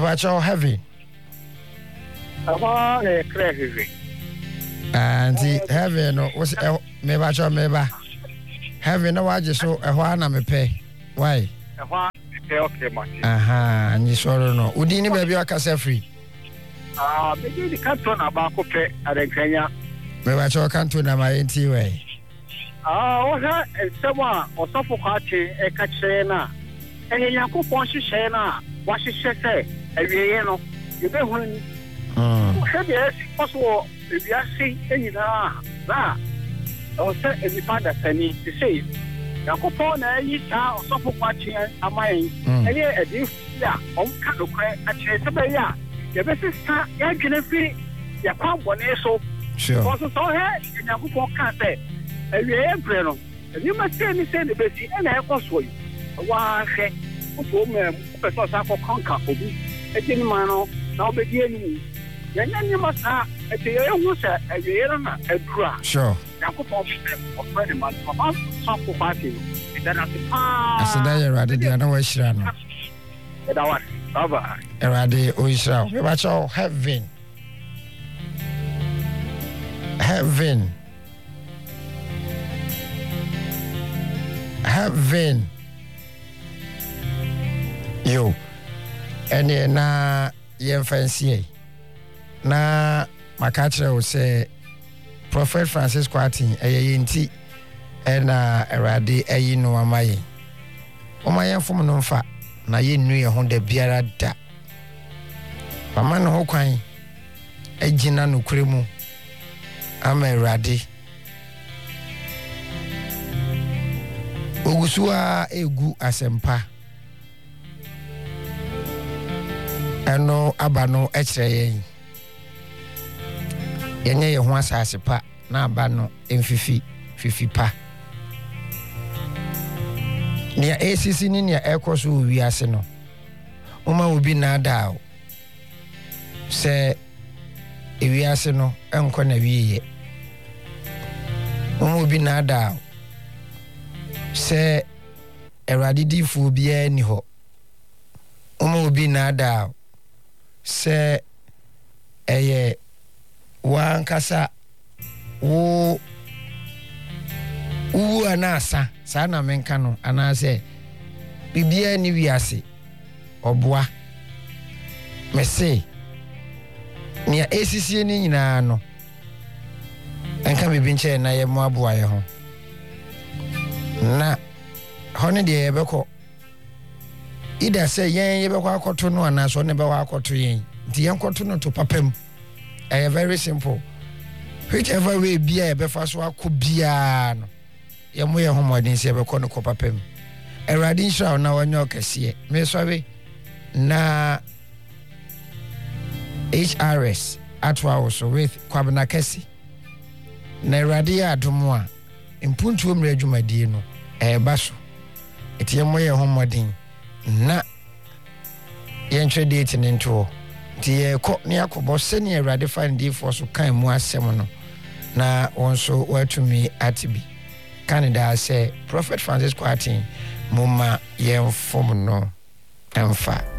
bacho heavy. Crazy. And heavy no was me bacho meba. Heavy no waje so ehwa na me pay. Why? Okay, man. Aha, and you sorrow no. Udini baby akasa free. Maybe the canton about cope at the Kenya. Me bacho canton na my NT way. Oha someone or suffer party a catchena. And a young coupon shena, what she say, a you be when yes, possible if you are seeing any that. Or say if you find a penny to say, Yakupon, you saw or suffer party and a mine, and yet a deep, kind of crack at Chesabaya. Your best is not going free. Your pump one so. Sure. Also, so hey, and Yakupon can't say. And you have Breno. And you must say the best, and I was for you. Why, woman, because I for conquer for me. A gentleman, now begin. Then you must have a dear water, a year and a bra. Sure. Yakupon of Freddy Man, some for party. And then at the I said, I rather than a wish. And I was, bye. Erade Oisha. Me bacho heaven. Heaven. Yo. Ene na yen fancy. Na makachre o say Prophet Francis Kwatin eyenti ena erade eyi no amaye. Omayen fom no mfa na ye nu ye ho da biara da. Mama no ho kwan agina no kuremu ama erade. Ogusua egu asempa. Eno abano ekire yen. Yenye ye ho asase pa na abano emfifi pa. Nia ACC ni nia ekoso wiase no. Uma obi na da o. Se ewiase no enko na wiye. Uma obi na da o. Se erade difu bia ni ho. Uma obi na da o. Se eye wankasa wo anasa sana menka no anase bibia ni wiase oboa mese nia ACC ni nyina no enka bibi nche na ye mo aboa ye ho na hone de ye beko ida say yen ye beko akoto no anaso ne be wa akoto yen nti yen koto no to papam very simple whichever way bia ye be fa so akobia no ye mo ye homodin se be kono ko papam erade nshira na wanyo kese me sowe na HRS atwa also with kwabna kese na erade ya adomo a impuntu omre adwumadie no ba so etie mo ye homodin na ye ntwe date ne nto ti ye ko ne akobo se ne erade find dey for so kan mu asem no na wonso watumi atibi Canada say Prophet Francis Kwatin muma yen form no emfa